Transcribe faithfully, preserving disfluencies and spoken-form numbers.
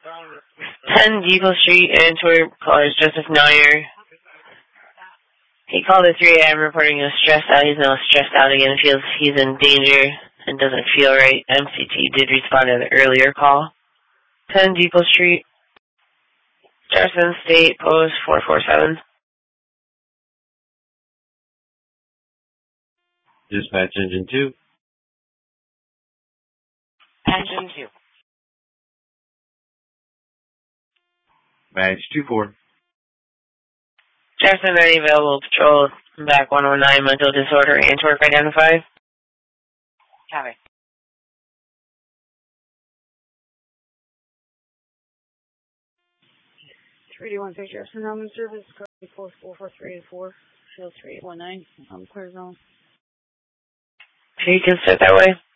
ten Depot Street, Antwerp, caller is Joseph Nair. He called at three a.m. reporting he was stressed out. He's now stressed out again, feels he's in danger and doesn't feel right. M C T did respond to the earlier call. ten Depot Street, Jefferson State, post four four seven. Dispatch engine two. Engine two. Badge two four. Jefferson ready, available, patrol, back one oh nine, mental disorder, Antwerp identified. Copy. three D one six Jefferson Roman service, code four four four three eight four, show three eight one nine, um, clear zone. Okay, you can sit that way.